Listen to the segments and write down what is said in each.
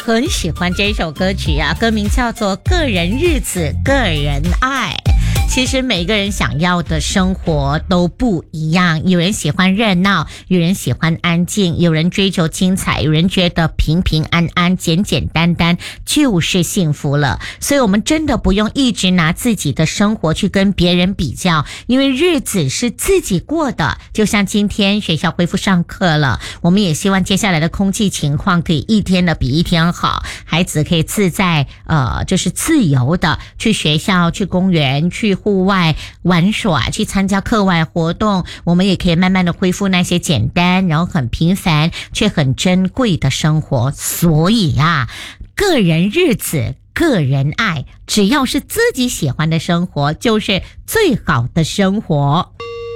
很喜欢这首歌曲啊，歌名叫做《个人日子个人爱》。其实每个人想要的生活都不一样，有人喜欢热闹，有人喜欢安静，有人追求精彩，有人觉得平平安安简简单单就是幸福了。所以我们真的不用一直拿自己的生活去跟别人比较，因为日子是自己过的。就像今天学校恢复上课了，我们也希望接下来的空气情况可以一天的比一天好，孩子可以自在就是自由的去学校，去公园，去户外玩耍，去参加课外活动。我们也可以慢慢的恢复那些简单然后很平凡却很珍贵的生活。所以啊，个人日子个人爱，只要是自己喜欢的生活就是最好的生活。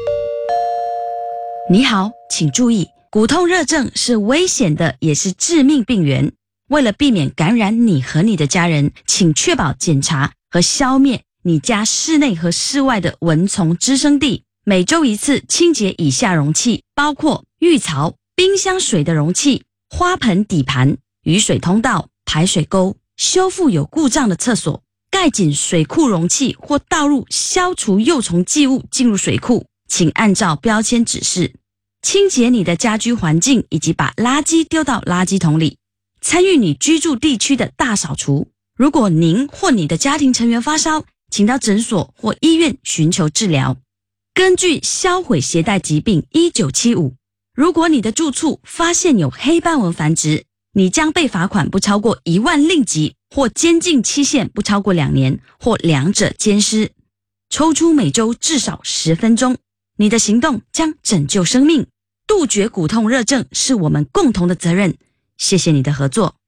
你好，请注意，骨痛热症是危险的，也是致命病源。为了避免感染你和你的家人，请确保检查和消灭你家室内和室外的蚊虫滋生地。每周一次清洁以下容器，包括浴槽、冰箱水的容器、花盆底盘、雨水通道、排水沟，修复有故障的厕所，盖紧水库容器或倒入消除幼虫寄物进入水库，请按照标签指示。清洁你的家居环境，以及把垃圾丢到垃圾桶里。参与你居住地区的大扫除。如果您或你的家庭成员发烧，请到诊所或医院寻求治疗。根据销毁携带疾病1975，如果你的住处发现有黑斑蚊繁殖，你将被罚款不超过1万令吉，或监禁期限不超过2年，或两者兼施。抽出每周至少10分钟，你的行动将拯救生命。杜绝骨痛热症是我们共同的责任。谢谢你的合作。